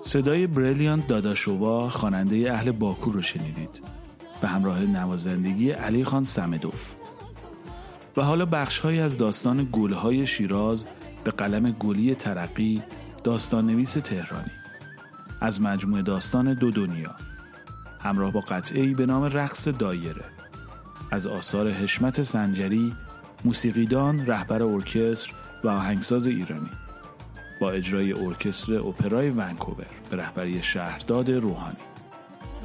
صدای بریلیانت داداشووا خواننده اهل باکو رو شنیدید به همراه نوازندگی علی خان سمدوف. و حالا بخش‌هایی از داستان گل‌های شیراز به قلم گلی ترقی، داستان نویس تهرانی، از مجموعه داستان دو دنیا، همراه با قطعه‌ای به نام رقص دایره، از آثار حشمت سنجری، موسیقیدان، رهبر ارکستر و آهنگساز ایرانی، با اجرای ارکستر اپرای ونکوور به رهبری شهرداد روحانی.